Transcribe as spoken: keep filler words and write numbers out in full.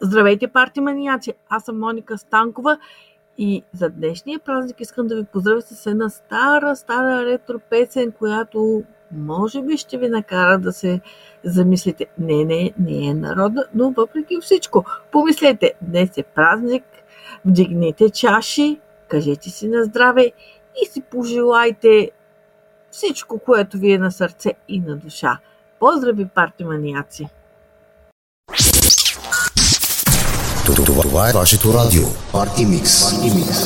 Здравейте, парти маниаци! Аз съм Моника Станкова и за днешния празник искам да ви поздравя с една стара, стара ретро песен, която може би ще ви накара да се замислите. Не, не, не е народна, но въпреки всичко, помислете, днес е празник, вдигнете чаши, кажете си на здраве и си пожелайте всичко, което ви е на сърце и на душа. Поздрави, парти маниаци! Това е вашето радио. Парти Микс.